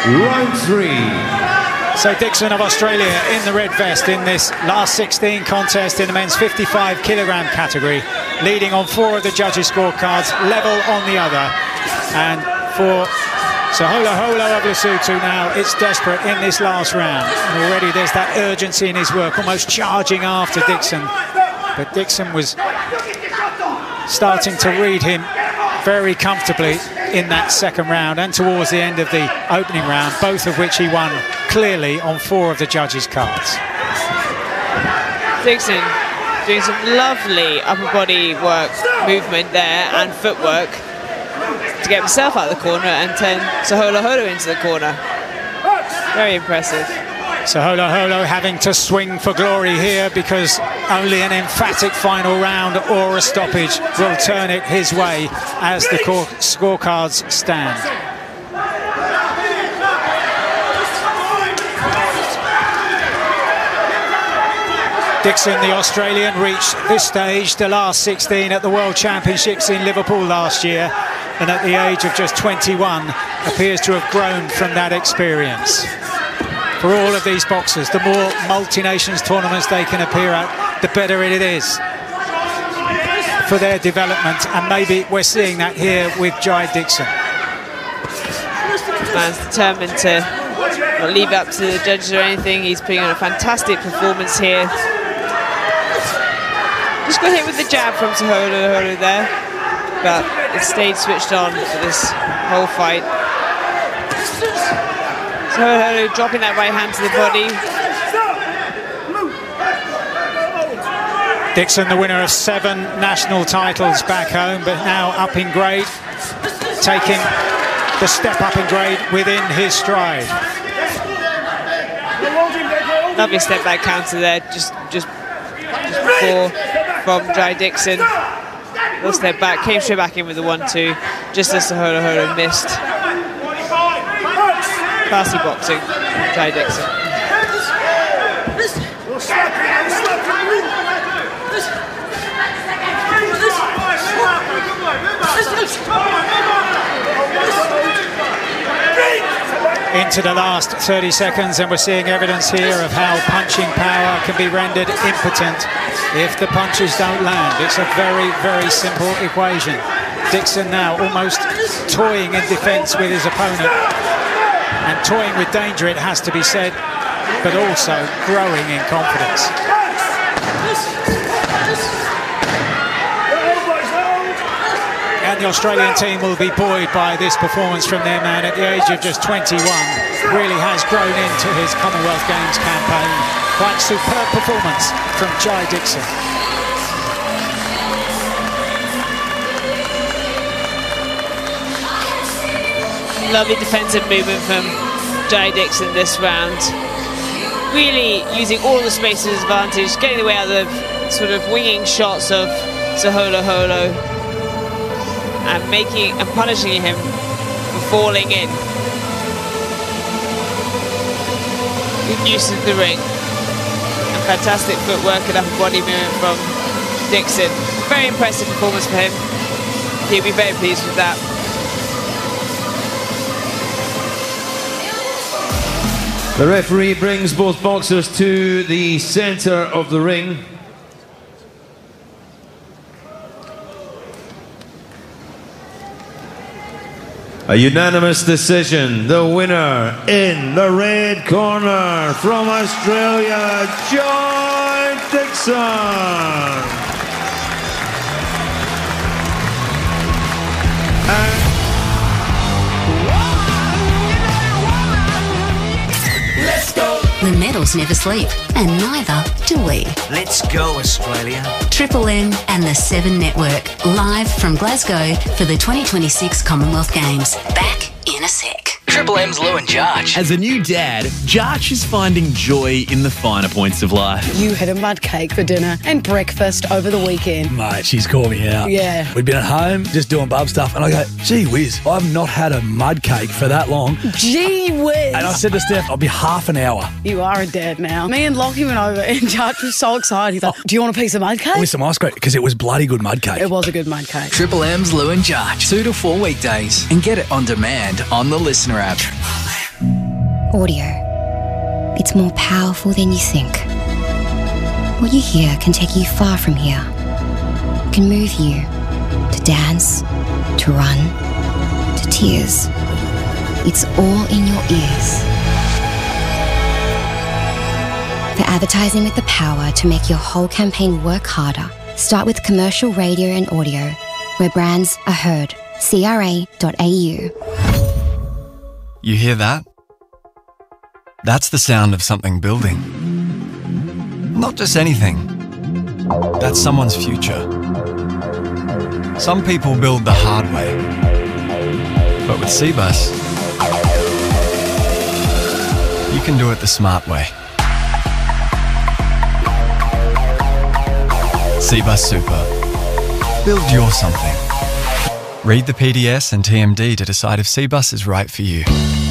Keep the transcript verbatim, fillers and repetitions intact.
round three. So Dixon of Australia in the red vest in this last sixteen contest in the men's fifty-five kilogram category, leading on four of the judges' scorecards, level on the other. And for Sehola Holo of Lesotho now, it's desperate in this last round. And already there's that urgency in his work, almost charging after Dixon. But Dixon was starting to read him very comfortably in that second round and towards the end of the opening round, both of which he won clearly on four of the judges' cards. Dixon doing some lovely upper body work, movement there, and footwork to get himself out of the corner and turn Sehola Holo into the corner. Very impressive. Sehola Holo having to swing for glory here because only an emphatic final round or a stoppage will turn it his way as the scorecards stand. Dixon, the Australian, reached this stage, the last sixteen at the World Championships in Liverpool last year, and at the age of just twenty-one appears to have grown from that experience. For all of these boxers, the more multi-nations tournaments they can appear at, the better it is for their development, and maybe we're seeing that here with Jai Dixon. Man's determined to not leave it up to the judges or anything. He's putting on a fantastic performance here. Just got hit with the jab from Sehola Holo there, but it stayed switched on for this whole fight. Sehola Holo dropping that right hand to the body. Dixon, the winner of seven national titles back home, but now up in grade, taking the step up in grade within his stride. Lovely step back counter there, just just, just before from Jai Dixon. Little step back, came straight back in with the one two, just as Sehola Holo missed. Classy boxing, Jai Dixon. Into the last thirty seconds, and we're seeing evidence here of how punching power can be rendered impotent if the punches don't land. It's a very, very simple equation. Dixon now almost toying in defence with his opponent, and toying with danger, it has to be said, but also growing in confidence. And the Australian team will be buoyed by this performance from their man at the age of just twenty-one. Really has grown into his Commonwealth Games campaign. Quite superb performance from Jai Dixon. Lovely defensive movement from Jai Dixon this round. Really using all the space to his advantage, getting away out of the sort of winging shots of Sehola Holo, and making and punishing him for falling in. Good use of the ring. And fantastic footwork and upper body movement from Dixon. Very impressive performance for him. He'll be very pleased with that. The referee brings both boxers to the centre of the ring. A unanimous decision. The winner in the red corner from Australia, Jai Dixon. And let's go. The medals never sleep, and neither do we. Let's go, Australia. Triple M and the Seven Network, live from Glasgow for the twenty twenty-six Commonwealth Games. Back in a sec. Triple M's Lou and Jarch. As a new dad, Jarch is finding joy in the finer points of life. You had a mud cake for dinner and breakfast over the weekend. Mate, she's called me out. Yeah. We'd been at home just doing bub stuff, and I go, gee whiz, I've not had a mud cake for that long. Gee whiz. And I said to Steph, I'll be half an hour. You are a dad now. Me and Lockie went over, and Jarch was so excited. He's like, do you want a piece of mud cake? With some ice cream, because it was bloody good mud cake. It was a good mud cake. Triple M's Lou and Jarch, two to four weekdays, and get it on demand on the Listener app. Audio. It's more powerful than you think. What you hear can take you far from here. It can move you to dance, to run, to tears. It's all in your ears. For advertising with the power to make your whole campaign work harder, start with commercial radio and audio, where brands are heard. C R A dot A U. You hear that? That's the sound of something building. Not just anything. That's someone's future. Some people build the hard way. But with Cbus, you can do it the smart way. Cbus Super. Build your something. Read the P D S and T M D to decide if Cbus is right for you.